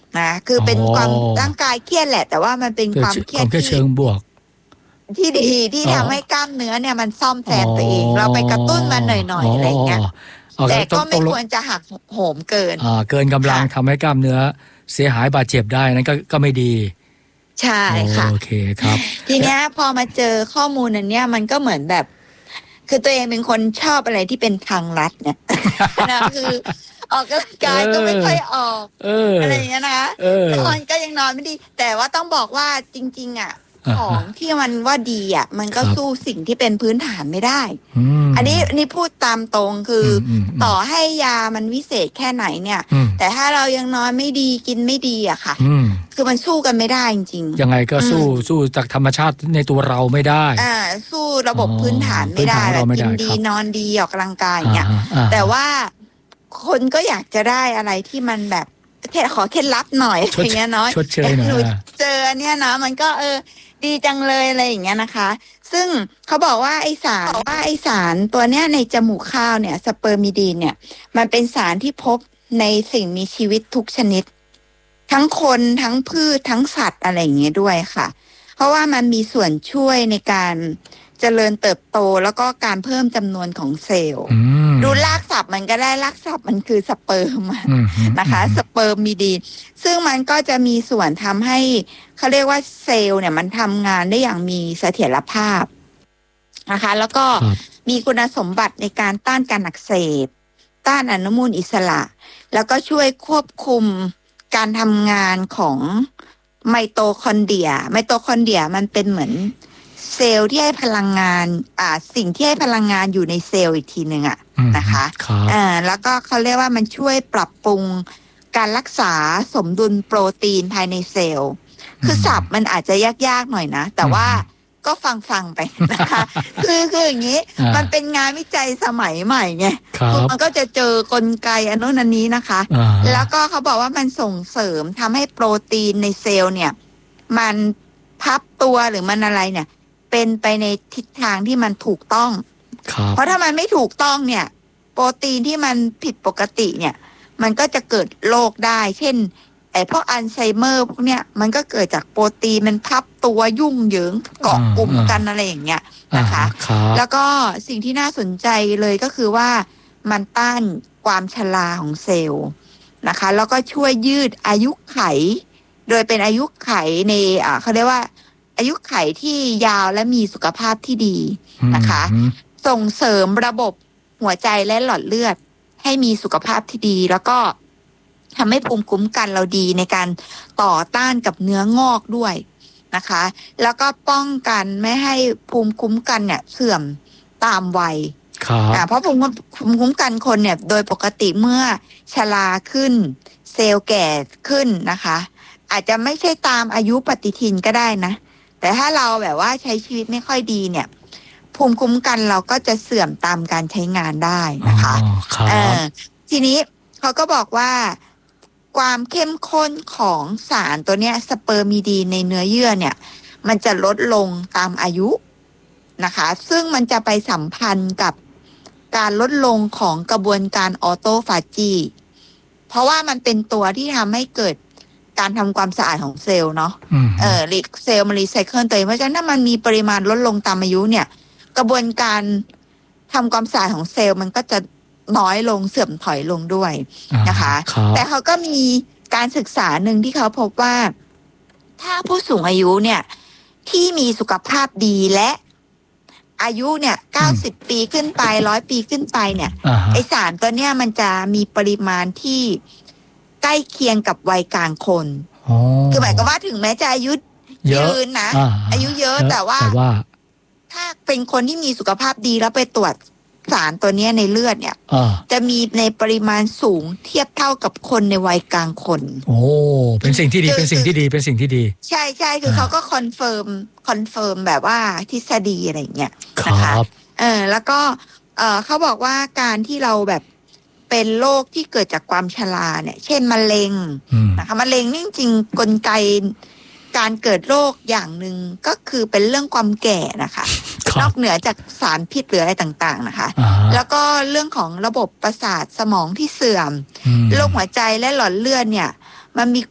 นะคือเป็นความร่างกายเครียดแหละแต่ว่ามันเป็นความเครียดที่เชิงบวกที่ดีที่ทำให้กล้ามเนื้อเนี่ยมันซ่อมแซมตัวเองเราไปกระตุ้นมันหน่อยๆอะไรเงี้ยแต่ก็ไม่ควรจะหักโหมเกินเกินกำลังทำให้กล้ามเนื้อเสียหายบาดเจ็บได้นั่นก็ไม่ดีใช่ค่ะโอเคครับทีเนี้ยพอมาเจอข้อมูลอันเนี้ยมันก็เหมือนแบบคือตัวเองเป็นคนชอบอะไรที่เป็นทางลัดเนี่ยนะคือออกกำลังกายก็ไม่ค่อยออกอะไรอย่างเงี้ยนะนอนก็ยังนอนไม่ดีแต่ว่าต้องบอกว่าจริงๆอ่ะของที่มันว่าดีอ่ะมันก็สู้สิ่งที่เป็นพื้นฐานไม่ได้อันนี้พูดตามตรงคือต่อให้ยามันวิเศษแค่ไหนเนี่ยแต่ถ้าเรายังนอนไม่ดีกินไม่ดีอะค่ะคือมันสู้กันไม่ได้จริงๆยังไงก็สู้จากธรรมชาติในตัวเราไม่ได้สู้ระบบพื้นฐานไม่ได้แบบกินดีนอนดีออกกำลังกายอย่างเงี้ยแต่ว่าคนก็อยากจะได้อะไรที่มันแบบขอเคล็ดลับหน่อยอย่างเงี้ยเนาะหนูเจอเนี่ยนะมันก็ดีจังเลยอะไรอย่างเงี้ยนะคะซึ่งเขาบอกว่าไอสารตัวเนี้ยในจมูกข้าวเนี่ยสเปอร์มิดีนเนี่ยมันเป็นสารที่พบในสิ่งมีชีวิตทุกชนิดทั้งคนทั้งพืชทั้งสัตว์อะไรอย่างเงี้ยด้วยค่ะเพราะว่ามันมีส่วนช่วยในการเจริญเติบโตแล้วก็การเพิ่มจำนวนของเซลล์ดูรากศัพท์มันก็ได้รากศัพท์มันคือสเปิร์มนะคะสเปิร์มิดีนซึ่งมันก็จะมีส่วนทำให้เขาเรียกว่าเซลล์เนี่ยมันทำงานได้อย่างมีเสถียรภาพนะคะแล้วก็มีคุณสมบัติในการต้านการอักเสบต้านอนุมูลอิสระแล้วก็ช่วยควบคุมการทำงานของไมโตคอนเดรียมันเป็นเหมือนเซลล์ที่ให้พลังงานสิ่งที่ให้พลังงานอยู่ในเซลล์อีกทีนึงนะคะแล้วก็เขาเรียกว่ามันช่วยปรับปรุงการรักษาสมดุลโปรตีนภายในเซลล์คือศัพท์มันอาจจะยากๆหน่อยนะแต่ว่าก็ฟังไปนะคะคืออย่างนี้มันเป็นงานวิจัยสมัยใหม่ไงมันก็จะเจอกลไกอันนู้นอันนี้นะคะแล้วก็เขาบอกว่ามันส่งเสริมทำให้โปรตีนในเซลล์เนี่ยมันพับตัวหรือมันอะไรเนี่ยเป็นไปในทิศทางที่มันถูกต้องเพราะถ้ามันไม่ถูกต้องเนี่ยโปรตีนที่มันผิดปกติเนี่ยมันก็จะเกิดโรคได้เช่นพวกอัลไซเมอร์พวกเนี้ยมันก็เกิดจากโปรตีนมันพับตัวยุ่งเหยิงเกาะกลุ่มกันอะไรอย่างเงี้ยนะคะแล้วก็สิ่งที่น่าสนใจเลยก็คือว่ามันต้านความชราของเซลล์นะคะแล้วก็ช่วยยืดอายุไขโดยเป็นอายุไขในเขาเรียกว่าอายุไขที่ยาวและมีสุขภาพที่ดีนะคะส่งเสริมระบบหัวใจและหลอดเลือดให้มีสุขภาพที่ดีแล้วก็ทำให้ภูมิคุ้มกันเราดีในการต่อต้านกับเนื้องอกด้วยนะคะแล้วก็ป้องกันไม่ให้ภูมิคุ้มกันเนี่ยเสื่อมตามวัยเพราะภูมิคุ้มกันคนเนี่ยโดยปกติเมื่อชราขึ้นเซลล์แก่ขึ้นนะคะอาจจะไม่ใช่ตามอายุปฏิทินก็ได้นะแต่ถ้าเราแบบว่าใช้ชีวิตไม่ค่อยดีเนี่ยภูมิคุ้มกันเราก็จะเสื่อมตามการใช้งานได้นะคะทีนี้เขาก็บอกว่าความเข้มข้นของสารตัวเนี้ยสเปอร์มิดีนในเนื้อเยื่อเนี่ยมันจะลดลงตามอายุนะคะซึ่งมันจะไปสัมพันธ์กับการลดลงของกระบวนการออโตฟาจีเพราะว่ามันเป็นตัวที่ทำให้เกิดการทำความสะอาดของเซลล์เนาะเซลล์มันรีไซเคิลตัวเองเพราะฉะนั้นถ้ามันมีปริมาณลดลงตามอายุเนี่ยกระบวนการทำความสะอาดของเซลล์มันก็จะน้อยลงเสื่อมถอยลงด้วยนะคะแต่เขาก็มีการศึกษาหนึ่งที่เขาพบว่าถ้าผู้สูงอายุเนี่ยที่มีสุขภาพดีและอายุเนี่ย90ปีขึ้นไป100ปีขึ้นไปเนี่ยไอสารตัวเนี้ยมันจะมีปริมาณที่ใกล้เคียงกับวัยกลางคนคือหมายความว่าถึงแม้จะอายุยืนนะอายุเยอะแต่ว่าถ้าเป็นคนที่มีสุขภาพดีแล้วไปตรวจสารตัวนี้ในเลือดเนี่ยจะมีในปริมาณสูงเทียบเท่ากับคนในวัยกลางคนโอ้เป็นสิ่งที่ดีเป็นสิ่งที่ดีใช่คือเขาก็คอนเฟิร์มแบบว่าทฤษฎีอะไรอย่างเงี้ยนะคะแล้วก็เขาบอกว่าการที่เราแบบเป็นโรคที่เกิดจากความชราเนี่ยเช่นมะเร็งนะคะมะเร็งนี่จริงๆกลไกการเกิดโรคอย่างหนึ่งก็คือเป็นเรื่องความแก่นะคะนอกเหนือจากสารพิษหรืออะไรต่างๆนะคะแล้วก็เรื่องของระบบประสาทสมองที่เสื่อมโรคหัวใจและหลอดเลือดเนี่ยมันมี